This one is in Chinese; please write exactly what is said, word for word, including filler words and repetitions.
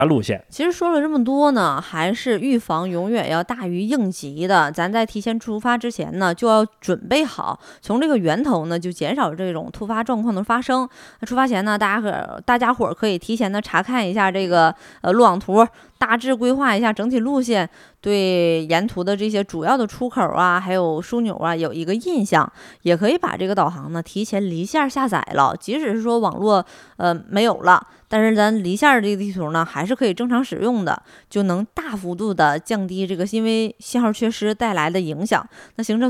路线。 其实说了这么多呢，还是预防永远要大于应急的。咱在提前出发之前呢，就要准备好，从这个源头呢，就减少这种突发状况的发生。那出发前呢，大家可大家伙儿可以提前的查看一下这个呃路网图，大致规划一下整体路线，对沿途的这些主要的出口啊，还有枢纽啊有一个印象。也可以把这个导航呢提前离线下载了，即使是说网络呃没有了，但是咱离线这个地图呢还是可以正常使用的，就能大幅度的降低这个因为信号缺失带来的影响。那行车